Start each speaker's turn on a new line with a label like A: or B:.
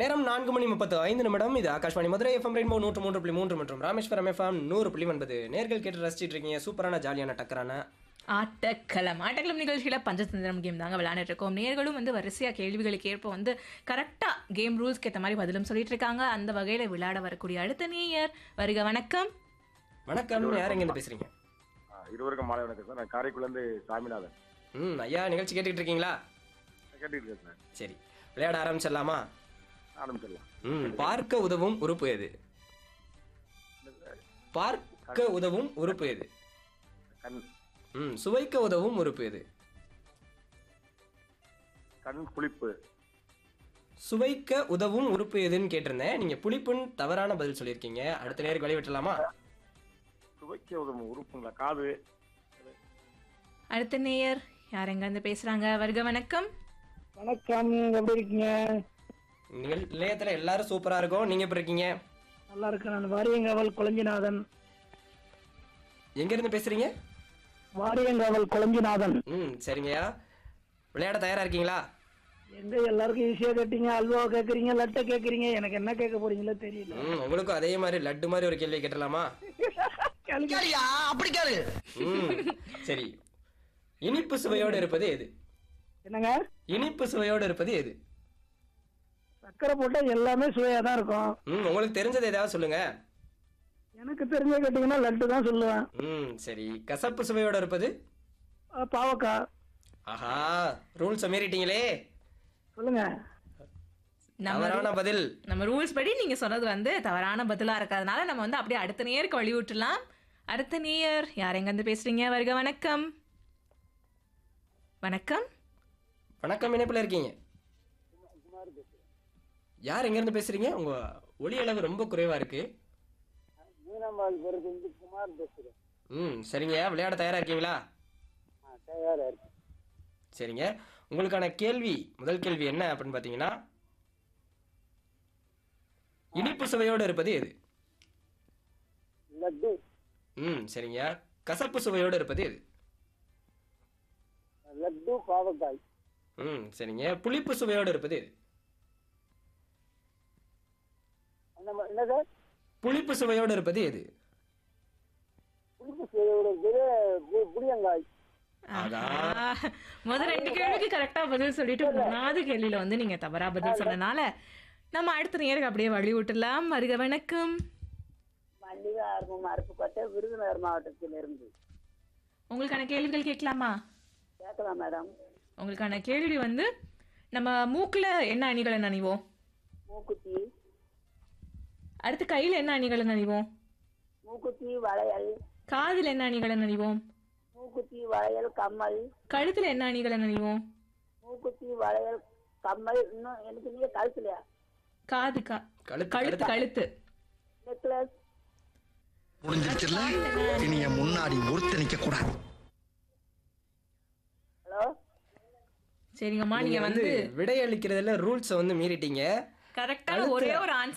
A: நேரம் 4:35 இது Akashvani Madurai FM rainbow 103.3 மற்றும் ராமேஸ்வரம் எஃப்எம் 100.9 நேர்கள் கேட்டு ரசிச்சிட்டு இருக்கீங்க. சூப்பரான ஜாலியான டக்கரான
B: ஆட்டக்களம் நிகழ்ச்சியில பஞ்சதந்திரம் கேம் தாங்க விளையாண்டுட்டு இருக்கோம். நேர்களும் வந்து வரிசையா கேள்விகளுக்கு ஏற்ப வந்து கரெக்டா கேம் ரூல்ஸ்க்கு ஏற்ற மாதிரி பதிலும் சொல்லிட்டு இருக்காங்க. அந்த வகையில விளையாட வரக்கூடிய அடுத்த நேயர் வருக. வணக்கம்.
A: வணக்கம், யார் எங்க பேசுறீங்க?
C: இருவருக்கும் மாலை வணக்கம் சார். நான் காரைக்குடில இருந்து சாமிநாதன்.
A: ஐயா, நிகழ்ச்சி கேட்டுக்கிட்டு இருக்கீங்களா?
C: கேட்டுட்டு இருக்கேன் சார்.
A: சரி, விளையாட ஆரம்பிச்சிடலாமா?
C: ஆரம்பிச்சிடலாம்.
A: பார்க்க உதவும் உறுப்பு எது? பார்க்க உதவும் உறுப்பு எது?
C: கண்.
A: சுவைக்க உதவும் உறுப்பு எது?
C: கண் புளிப்பு.
A: சுவைக்க உதவும் உறுப்பு எதுன்னு கேட்டிருந்தேன். நீங்க புளிப்புன்னு தவறான பதில் சொல்லியிருக்கீங்க. அடுத்த நேருக்கு வழி விட்டுலாமா?
C: சுவைக்க உதவும் உறுப்புங்களா? காது.
B: அடுத்த நேயர் யார் எங்க இருந்து பேசுறாங்க? வருக. வணக்கம்.
D: வணக்கம், எப்படி இருக்கீங்க?
A: நிலையத்துல எல்லாரும் சூப்பரா இருக்கும். நீங்க எப்படி இருக்கீங்க?
D: நல்லா இருக்கேன். நான் வாரியங்காவல் கொளஞ்சிநாதன்.
A: எங்க இருந்து பேசுறீங்க?
D: வாரியங்காவல் கொளஞ்சிநாதன்.
A: சரிங்கய்யா, விளையாட தயாரா இருக்கீங்களா?
D: எங்க எல்லாருக்கும் ஈஸியா கேட்டீங்க. அல்வா கேக்குறீங்க, லட்டை கேக்குறீங்க, எனக்கு என்ன கேட்க போறீங்களோ தெரியல.
A: உங்களுக்கும் அதே மாதிரி லட்டு மாதிரி ஒரு கேள்வி கேட்டலாமா?
D: அப்படி கேளு.
A: சரி, இனிப்பு சுவையோடு இருப்பது எது?
D: என்னங்க?
A: இனிப்பு சுவையோடு இருப்பது எது?
D: சக்கரை போட்டா எல்லாமே சுவையா தான் இருக்கும்.
A: உங்களுக்கு தெரிஞ்சது ஏதாவது சொல்லுங்க.
D: எனக்கு தெரிஞ்ச கேட்டீங்கன்னா லட்டு தான் சொல்லுவேன்.
A: சரி, கசப்பு சுவையோட இருப்பது?
D: பாவக்காய்.
A: ஆஹா, ரூல்ஸ் மீறிட்டீங்களே.
D: சொல்லுங்க.
A: தவறான பதில்.
B: நம்ம ரூல்ஸ் படி நீங்க சொன்னது வந்து தவறான பதிலா இருக்கிறதுனால நம்ம வந்து அப்படியே அடுத்த நேயருக்கு வழி விட்டுலாம். அடுத்த நேயர் யார் எங்க இருந்து பேசுறீங்க? வருக. வணக்கம். வணக்கம்.
A: வணக்கம், இணைப்புல இருக்கீங்க. யார் எங்க இருந்து பேசுறீங்க? உங்க ஒலி அளவு ரொம்ப குறைவா இருக்கு. சரிங்க, விளையாட தயாரா இருக்கீங்களா? சரிங்க, உங்களுக்கான கேள்வி, முதல் கேள்வி என்ன அப்படின்னு பாத்தீங்கன்னா, இனிப்பு சுவையோடு இருப்பது எது?
D: லட்டு.
A: சரிங்க, கசப்பு சுவையோடு இருப்பது எது?
D: லட்டு, பாவக்காய்.
A: சரிங்க, புளிப்பு சுவையோடு இருப்பது எது? புளிப்பு சுவையோடு இருப்பது எது?
D: புளியங்காய்.
B: முதல் 2 கேள்விக்கு கரெக்டா பதில் சொல்லிட்டு 3வது கேள்வியில வந்து நீங்க தவறா பதில் சொன்னனால நம்ம அடுத்த நேருக்கு அப்படியே வழி விட்டுலாம். வருக. வணக்கம்.
D: மல்லிகா அருப்புக்கோட்டை, விருதுநகர் மாவட்டத்திலிருந்து.
B: உங்களுக்கான கேள்விகள் கேட்கலாமா?
D: கேட்கலாம் மேடம்.
B: உங்களுக்கான கேள்வி வந்து, நம்ம மூக்குல என்ன அணிகளை நனைவோம்?
D: மூக்குத்தி.
B: அடுத்து கையில என்ன அணிகளை நனைவோம்?
D: மூக்குத்தி, வளையல்.
B: காதுல என்ன அணிகளை நனைவோம்?
D: மூக்குத்தி, வளையல், கம்மல்.
B: கழுத்துல என்ன அணிகளை நனைவோம்?
D: மூக்குத்தி, வளையல், கம்மல். இன்னும் எனக்கு நீங்க கழுத்துலையா?
B: காது கழுத்து கழுத்து
D: நெக்லஸ்.
E: முடிஞ்சிருச்சுல, இனி என் முன்னாடி ஒருத்த நிக்க கூடாது.
D: ஹலோ.
B: சரிங்கம்மா, நீங்க வந்து
A: விடையளிக்கிறதுல ரூல்ஸ் வந்து மீறிட்டீங்க.
B: கரெக்டா ஒரே ஒரு ஆன்சர்